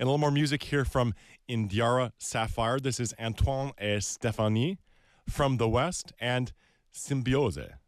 And a little more music here from Indiara Sapphire. This is Antoine et Stéphanie from the West and Symbiose.